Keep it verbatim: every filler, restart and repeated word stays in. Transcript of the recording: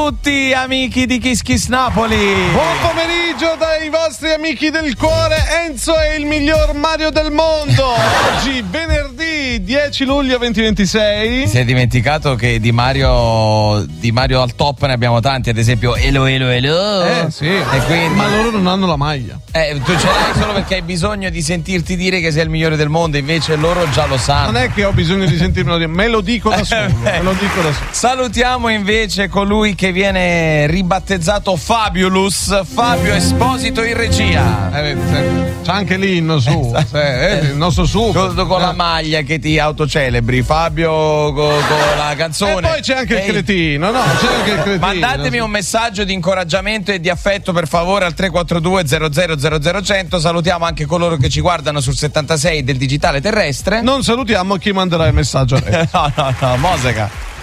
tutti, amici di Kiss Kiss Napoli. Buon pomeriggio dai vostri amici del cuore. Enzo è il miglior Mario del mondo. Oggi venerdì dieci luglio duemilaventisei. Ti sei dimenticato che di Mario di Mario al top ne abbiamo tanti, ad esempio Elo Elo Elo. Eh sì. E quindi... Ma loro non hanno la maglia. Eh, tu ce l'hai solo perché hai bisogno di sentirti dire che sei il migliore del mondo, invece loro già lo sanno. Non è che ho bisogno di sentirmelo dire, me lo dico da solo, me lo dico da solo. Salutiamo invece colui che viene ribattezzato Fabulous, Fabio Esposito in regia. Eh, c'è anche l'inno su, eh, il nostro su. Con, con la maglia che ti autocelebri, Fabio con, con la canzone. E poi c'è anche Ehi. il cretino, no? C'è anche il cretino. Mandatemi un messaggio di incoraggiamento e di affetto per favore al tre quattro due zero zero zero zero cento. Salutiamo anche coloro che ci guardano sul settantasei del digitale terrestre. Non salutiamo chi manderà il messaggio a lei. no, no, no, Moseca.